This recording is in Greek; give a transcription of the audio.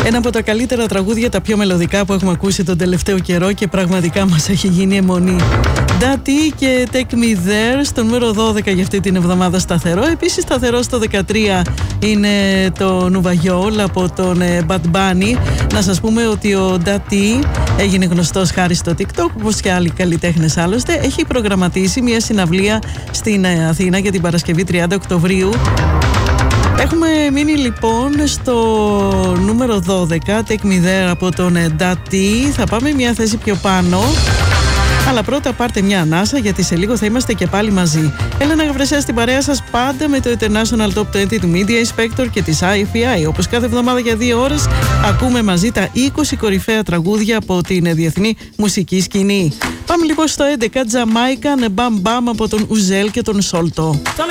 Ένα από τα καλύτερα τραγούδια, τα πιο μελωδικά που έχουμε ακούσει τον τελευταίο καιρό και πραγματικά μας έχει γίνει αιμονή. Daddy και Take Me There στο νούμερο 12 για αυτή την εβδομάδα σταθερό. Επίσης σταθερό στο 13 είναι το Νουβαγιόλ από τον Bad Bunny. Να σας πούμε ότι ο Daddy έγινε γνωστός χάρη στο TikTok, όπως και άλλοι καλλιτέχνες άλλωστε. Έχει προγραμματίσει μια συναυλία στην Αθήνα για την Παρασκευή 30 Οκτωβρίου. Έχουμε μείνει λοιπόν στο νούμερο 12, Take Me There από τον Daddy. Θα πάμε μια θέση πιο πάνω, αλλά πρώτα πάρτε μια ανάσα, γιατί σε λίγο θα είμαστε και πάλι μαζί. Έλενα Γαβρεσιά στην παρέα σας, πάντα με το International Top 20 του Media Inspector και της IFI. Όπως κάθε εβδομάδα για 2 ώρες ακούμε μαζί τα 20 κορυφαία τραγούδια από την διεθνή μουσική σκηνή. Πάμε λοιπόν στο 11, Jamaican Bam Bam από τον Ουζέλ και τον Σόλτο.